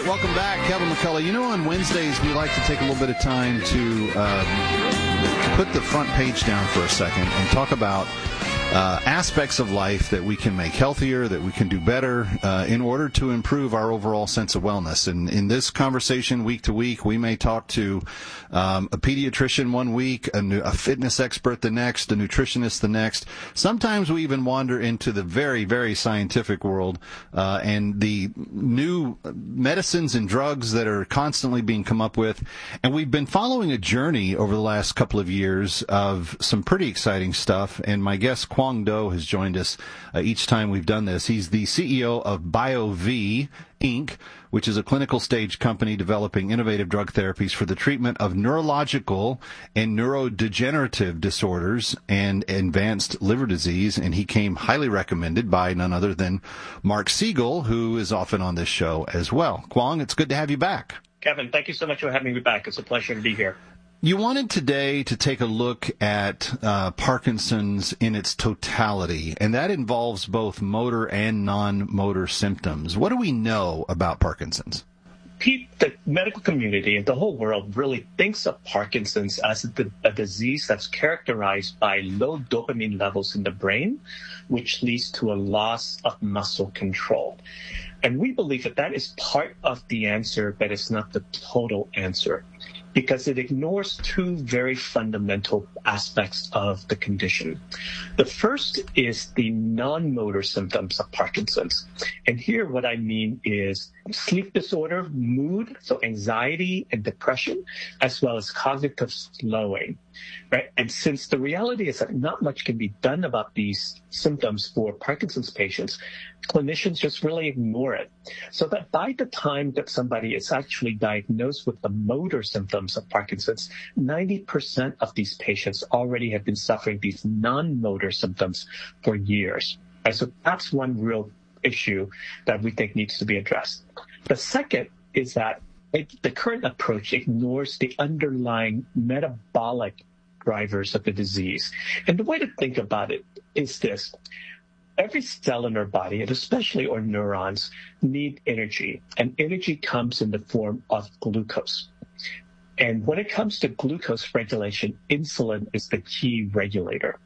welcome back. Kevin McCullough. You know, on Wednesdays, we like to take a little bit of time to put the front page down for a second and talk about aspects of life that we can make healthier, that we can do better in order to improve our overall sense of wellness. And in this conversation, week to week, we may talk to a pediatrician one week, a fitness expert the next, a nutritionist the next. Sometimes we even wander into the very, very scientific world and the new medicines and drugs that are constantly being come up with. And we've been following a journey over the last couple of years of some pretty exciting stuff. And my guest, Quang Do, has joined us each time we've done this. He's the CEO of BioV, Inc., which is a clinical stage company developing innovative drug therapies for the treatment of neurological and neurodegenerative disorders and advanced liver disease. And he came highly recommended by none other than Mark Siegel, who is often on this show as well. Quang, it's good to have you back. Kevin, thank you so much for having me back. It's a pleasure to be here. You wanted today to take a look at Parkinson's in its totality, and that involves both motor and non-motor symptoms. What do we know about Parkinson's? Pete, the medical community and the whole world really thinks of Parkinson's as a disease that's characterized by low dopamine levels in the brain, which leads to a loss of muscle control. And we believe that that is part of the answer, but it's not the total answer, because it ignores two very fundamental aspects of the condition. The first is the non-motor symptoms of Parkinson's. And here what I mean is sleep disorder, mood, so anxiety and depression, as well as cognitive slowing, right? And since the reality is that not much can be done about these symptoms for Parkinson's patients, clinicians just really ignore it. So that by the time that somebody is actually diagnosed with the motor symptoms of Parkinson's, 90% of these patients already have been suffering these non-motor symptoms for years. Right? So that's one real issue that we think needs to be addressed. The second is that the current approach ignores the underlying metabolic drivers of the disease. And the way to think about it is this. Every cell in our body, and especially our neurons, need energy. And energy comes in the form of glucose. And when it comes to glucose regulation, insulin is the key regulator.